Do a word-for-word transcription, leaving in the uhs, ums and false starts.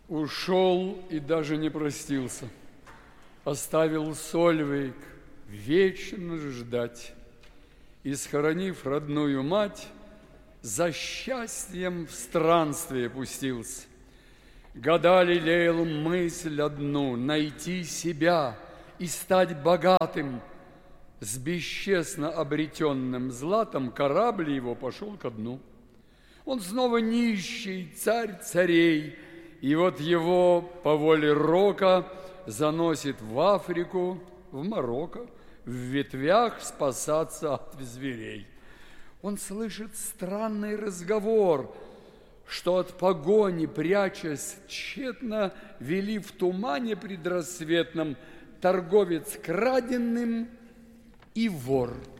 Ушел и даже не простился. Оставил Сольвейк вечно ждать. И, схоронив родную мать, за счастьем в странствие пустился. Года лелеял мысль одну — найти себя и стать богатым. С бесчестно обретенным златом корабль его пошел ко дну. Он снова нищий, царь царей, и вот его по воле рока заносит в Африку, в Марокко, в ветвях спасаться от зверей. Он слышит странный разговор, что от погони, прячась тщетно, вели в тумане предрассветном торговец краденным и вор.